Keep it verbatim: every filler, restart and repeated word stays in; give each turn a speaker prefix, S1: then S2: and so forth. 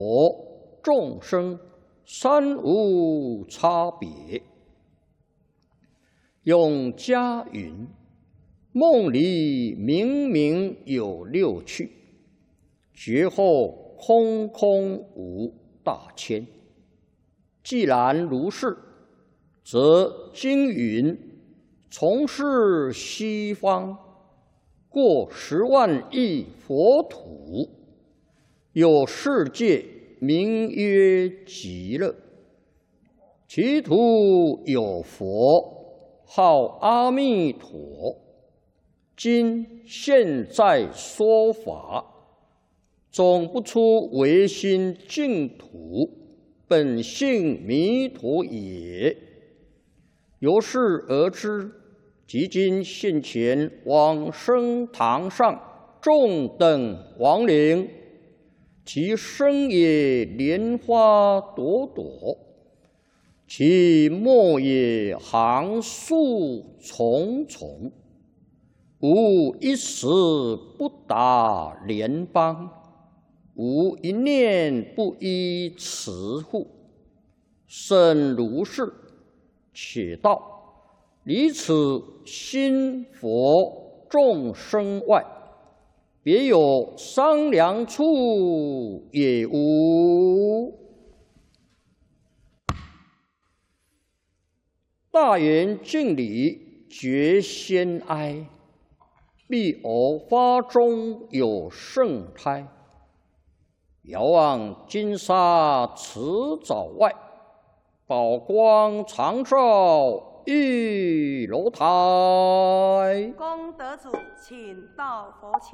S1: 佛众生三无差别。永嘉云：梦里明明有六趣，觉后空空无大千。既然如是，则经云：从是西方过十万亿佛土，有世界名曰极乐，其土有佛，号阿弥陀。今现在说法，总不出唯心净土，本性弥陀也。由是而知，即今现前往生堂上众等亡灵，其身也莲花朵朵，其末也行树重重，无一时不达莲邦，无一念不依持护。甚如是，且道离此心佛众生外，别有商量处也无。大圆敬礼觉先哀，必偶发中有圣胎，遥望金沙池沼外，宝光常照玉楼台。
S2: 功德主，请到佛前。